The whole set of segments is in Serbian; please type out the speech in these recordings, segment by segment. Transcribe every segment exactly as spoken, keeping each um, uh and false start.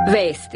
Vesti.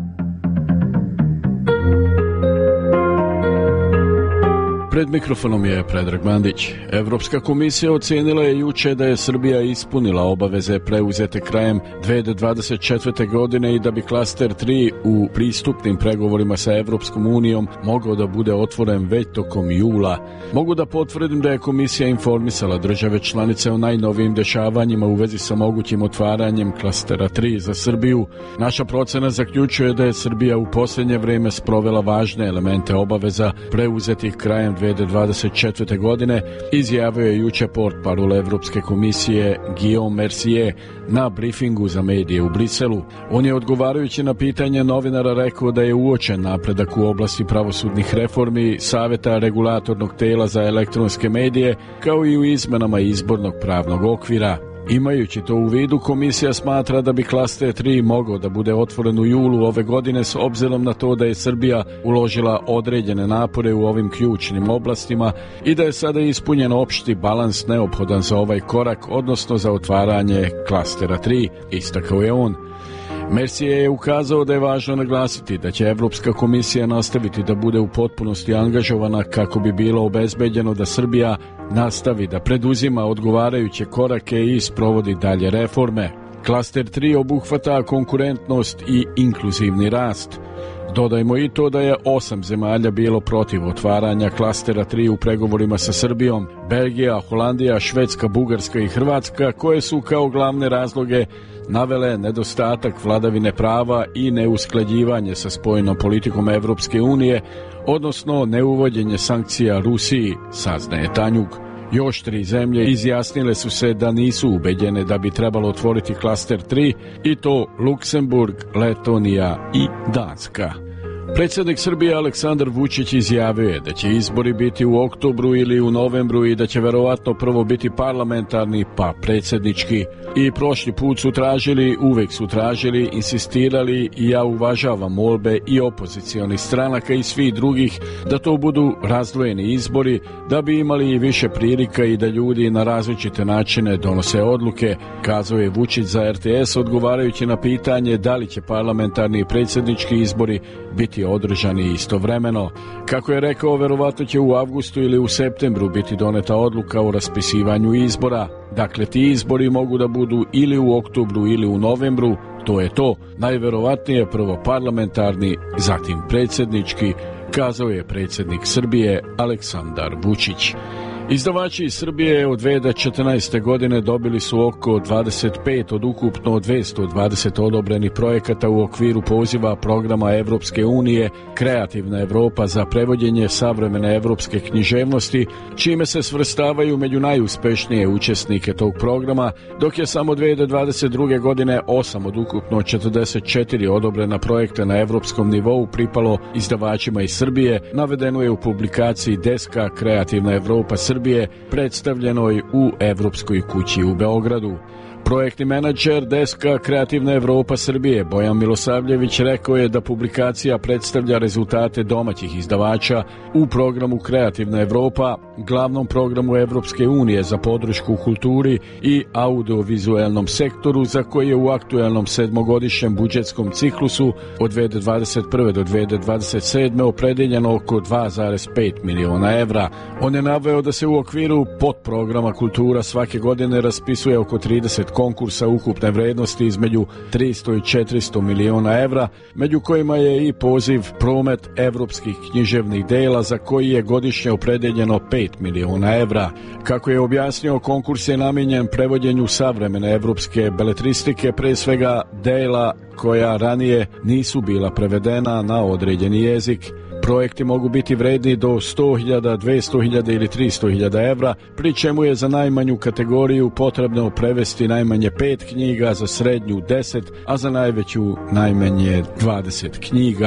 Pred mikrofonom je Predrag Mandić. Evropska komisija ocijenila je juče da je Srbija ispunila obaveze preuzete krajem dve hiljade dvadeset četvrte. godine i da bi klaster tri u pristupnim pregovorima sa Evropskom unijom mogao da bude otvoren već tokom jula. Mogu da potvrdim da je komisija informisala države članice o najnovijim dešavanjima u vezi sa mogućim otvaranjem klastera tri za Srbiju. Naša procena zaključuje da je Srbija u posljednje vrijeme sprovela važne elemente obaveza preuzetih krajem dve hiljade dvadeset četvrte. godine, izjavio je juče portparol Evropske komisije Guillaume Mercier na brifingu za medije u Briselu. On je odgovarajući na pitanje novinara rekao da je uočen napredak u oblasti pravosudnih reformi, saveta regulatornog tela za elektronske medije, kao i u izmenama izbornog pravnog okvira. Imajući to u vidu, komisija smatra da bi klaster tri mogao da bude otvoren u julu ove godine s obzirom na to da je Srbija uložila određene napore u ovim ključnim oblastima i da je sada ispunjen opšti balans neophodan za ovaj korak, odnosno za otvaranje klastera tri, istakao je on. Mercier je ukazao da je važno naglasiti da će Evropska komisija nastaviti da bude u potpunosti angažovana kako bi bilo obezbeđeno da Srbija nastavi da preduzima odgovarajuće korake i sprovodi dalje reforme. Klaster tri obuhvata konkurentnost i inkluzivni rast. Dodajmo i to da je osam zemalja bilo protiv otvaranja klastera tri u pregovorima sa Srbijom, Belgija, Holandija, Švedska, Bugarska i Hrvatska, koje su kao glavne razloge navele nedostatak vladavine prava i neusklađivanje sa spoljnom politikom Evropske unije, odnosno neuvođenje sankcija Rusiji, saznaje Tanjug. Još tri zemlje izjasnile su se da nisu ubeđene da bi trebalo otvoriti klaster tri, i to Luksemburg, Letonija i Danska. Predsjednik Srbije Aleksandar Vučić izjavio je da će izbori biti u oktobru ili u novembru i da će verovatno prvo biti parlamentarni pa predsjednički. I prošli put su tražili, uvek su tražili, insistirali i ja uvažavam molbe i opozicionih stranaka i svih drugih da to budu razdvojeni izbori, da bi imali i više prilika i da ljudi na različite načine donose odluke, kazao je Vučić za R T S odgovarajući na pitanje da li će parlamentarni i predsjednički izbori biti održani istovremeno. Kako je rekao, verovatno će u avgustu ili u septembru biti doneta odluka o raspisivanju izbora. Dakle, ti izbori mogu da budu ili u oktobru ili u novembru, to je to. Najverovatnije prvo parlamentarni, zatim predsjednički, kazao je predsjednik Srbije Aleksandar Vučić. Izdavači iz Srbije od dve hiljade četrnaeste. godine dobili su oko dvadeset pet od ukupno dvesta dvadeset odobrenih projekata u okviru poziva programa Evropske unije Kreativna Evropa za prevođenje savremene evropske književnosti, čime se svrstavaju među najuspešnije učesnike tog programa, dok je samo dve hiljade dvadeset druge. godine osam od ukupno četrdeset četiri odobrena projekta na evropskom nivou pripalo izdavačima iz Srbije, navedeno je u publikaciji Deska Kreativna Evropa Srbije, predstavljenoj u Evropskoj kući u Beogradu. Projektni menadžer Deska Kreativna Evropa Srbije Bojan Milosavljević rekao je da publikacija predstavlja rezultate domaćih izdavača u programu Kreativna Evropa, glavnom programu Evropske unije za podršku kulturi i audiovizuelnom sektoru, za koji je u aktuelnom sedmogodišnjem budžetskom ciklusu od dve hiljade dvadeset prve. do dve hiljade dvadeset sedme. opredeljeno oko dva zarez pet miliona evra. On je naveo da se u okviru podprograma Kultura svake godine raspisuje oko trideset konkursa ukupne vrednosti između tristo i četiristo miliona evra, među kojima je i poziv Promet evropskih književnih dela, za koji je godišnje opredeljeno pet miliona evra. Kako je objasnio, konkurs je namijenjen prevođenju savremene evropske beletristike, pre svega dela koja ranije nisu bila prevedena na određeni jezik. Projekti mogu biti vredni do sto hiljada, dvesta hiljada ili tristo hiljada evra, pri čemu je za najmanju kategoriju potrebno prevesti najmanje pet knjiga, za srednju deset, a za najveću najmanje dvadeset knjiga.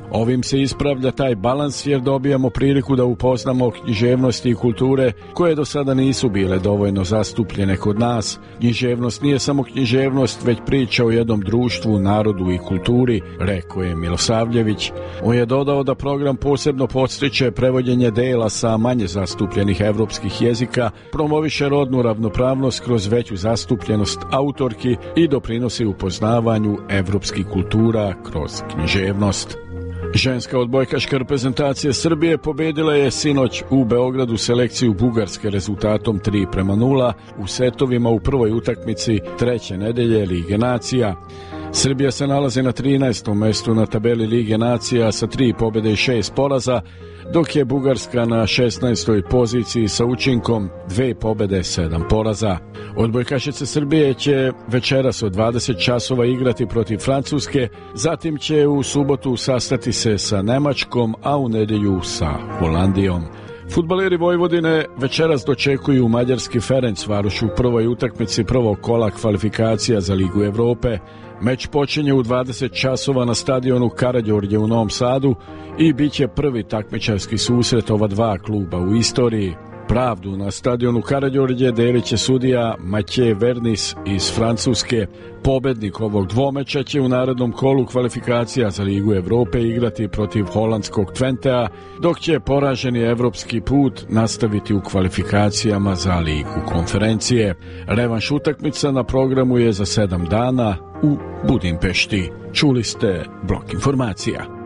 Ovim se ispravlja taj balans jer dobijamo priliku da upoznamo književnosti i kulture koje do sada nisu bile dovoljno zastupljene kod nas. Književnost nije samo književnost, već priča o jednom društvu, narodu i kulturi, rekao je Milosavljević. On je dodao da program posebno podstiče prevođenje dela sa manje zastupljenih evropskih jezika, promoviše rodnu ravnopravnost kroz veću zastupljenost autorki i doprinosi upoznavanju evropskih kultura kroz književnost. Ženska odbojkaška reprezentacija Srbije pobedila je sinoć u Beogradu selekciju Bugarske rezultatom tri prema nula u setovima u prvoj utakmici treće nedelje Lige nacija. Srbija se nalazi na trinaestom mestu na tabeli Lige nacija sa tri pobjede i šest poraza, dok je Bugarska na šesnaestoj poziciji sa učinkom dve pobjede, sedam poraza. Odbojkašice Srbije će večeras od dvadeset časova igrati protiv Francuske, zatim će u subotu sastati se sa Nemačkom, a u nedjelju sa Holandijom. Fudbaleri Vojvodine večeras dočekuju mađarski Ferencvaroš u prvoj utakmici prvog kola kvalifikacija za Ligu Evrope. Meč počinje u dvadeset časova na stadionu Karađorđe u Novom Sadu i bit će prvi takmičarski susret ova dva kluba u istoriji. Pravdu na stadionu Karađorđe delit će sudija Mathieu Vernis iz Francuske. Pobednik ovog dvomeča će u narednom kolu kvalifikacija za Ligu Evrope igrati protiv holandskog Twentea, dok će poraženi evropski put nastaviti u kvalifikacijama za Ligu konferencije. Revanš utakmica na programu je za sedam dana u Budimpešti. Čuli ste blok informacija.